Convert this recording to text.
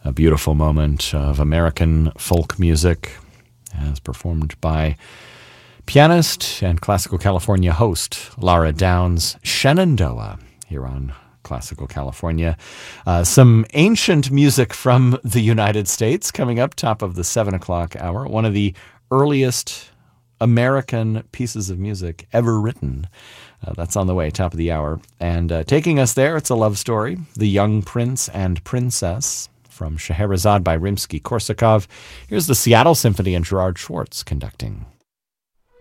A beautiful moment of American folk music as performed by pianist and Classical California host Laura Downs, Shenandoah, here on Classical California. Some ancient music from the United States coming up top of the 7 o'clock hour. One of the earliest American pieces of music ever written. That's on the way, top of the hour. And taking us there, it's a love story, The Young Prince and Princess, from Scheherazade by Rimsky-Korsakov. Here's the Seattle Symphony and Gerard Schwartz conducting.